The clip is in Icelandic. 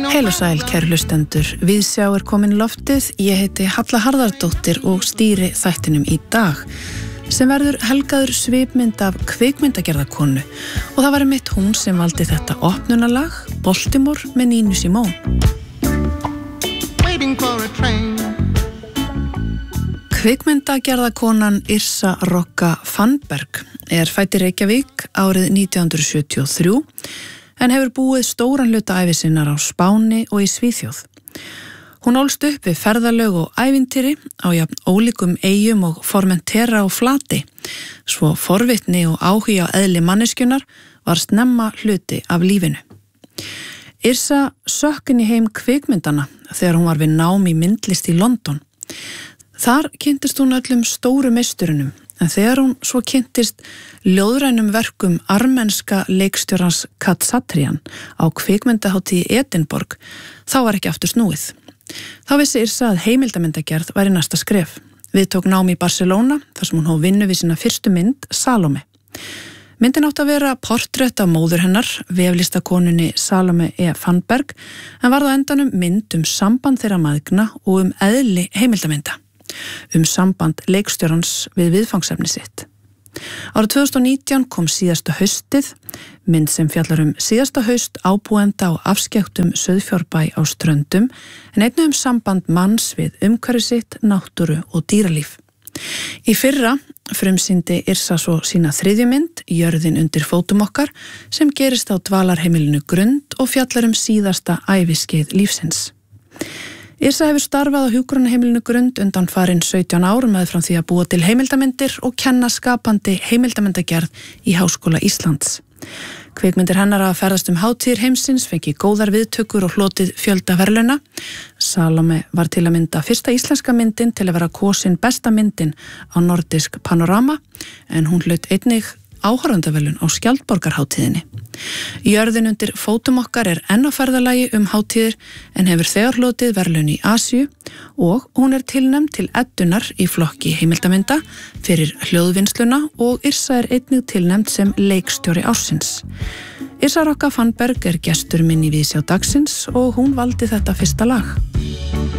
Heil og sæl, kæru hlustendur. Viðsjá komin í loftið. Ég heiti Halla Harðardóttir og stýri þættinum í dag, sem verður helgaður svipmynd af kvikmyndagerðarkonu. Og það var einmitt hún sem valdi þetta opnunalag, Baltimore með Nínu Simone. Kvikmyndagerðarkonan Yrsa Rogga Fannberg fædd í Reykjavík árið 1973, en hefur búið stóran hluta ævi sinnar á Spáni og í Svíþjóð. Hún ólst upp við ferðalög og ævintýri á jafn ólíkum eyjum og Formentera og Flati, svo forvitni og áhugi á eðli manneskjunnar var snemma hluti af lífinu. Yrsa sökk inn í heim kvikmyndana þegar hún var við nám í myndlist í London. Þar kynntist hún öllum stóru meisturunum, en þegar hún svo kynntist ljóðrænum verkum armenska leikstjórans Kat Satrian á kvikmyndahátíð í Edinborg, þá var ekki aftur snúið. Þá vissi Yrsa að heimildamyndagerð væri næsta skref. Við tók nám í Barcelona, þar sem hún hóf vinnu við sína fyrstu mynd, Salome. Myndin átti að vera portrett af móður hennar, veflistakonunni Salome Fannberg, en varð á endanum mynd samband þeirra mæðgna og eðli heimildamynda. Samband leikstjórans við viðfangsefni sitt. Árið 2019 kom Síðasta haustið, mynd sem fjallar síðasta haust ábúenda og afskekktum sauðfjárbæ á Ströndum, en einnig samband manns við umhverfi sitt, náttúru og dýralíf. Í fyrra frumsýndi Yrsa svo sína þriðju mynd, Jörðin undir fótum okkar, sem gerist á dvalarheimilinu Grund og fjallar síðasta æviskeið lífsins. Yrsa hefur starfað á hjúkrunarheimilinu Grund undanfarin 17 árum meðfram því að búa til heimildamindir og kenna skapandi heimildamyndagerð í Háskóla Íslands. Kvikmyndir hennar að ferðast hátíðir heimsins, fengi góðar viðtökur og hlotið fjölda verðlauna. Salome var til að mynda fyrsta íslenska myndin til að vera kosin besta myndin á Nordisk Panorama, en hún hlaut einnig áhorfandaverðlaun á Skjaldborgarhátíðinni. Jörðin undir fótum okkar enn á ferðalagi hátíðir, en hefur þegar hlotið verðlaun í Asíu og hún tilnefnd til Eddunar í flokki heimildamynda fyrir hljóðvinnsluna og Yrsa einnig tilnefnd sem leikstjóri ársins. Yrsa Rogga Fannberg gestur minn í Viðsjá dagsins og hún valdi þetta fyrsta lag.